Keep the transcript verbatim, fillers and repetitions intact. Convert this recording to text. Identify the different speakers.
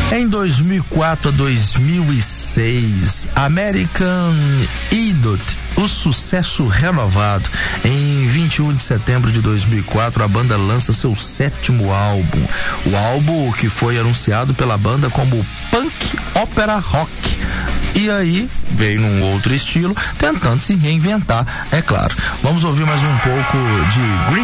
Speaker 1: Em dois mil e quatro a dois mil e seis, American Idol, o sucesso renovado. Em vinte e um de setembro de dois mil e quatro, a banda lança seu sétimo álbum. O álbum que foi anunciado pela banda como punk ópera rock. E aí veio num outro estilo, tentando se reinventar, é claro. Vamos ouvir mais um pouco de Green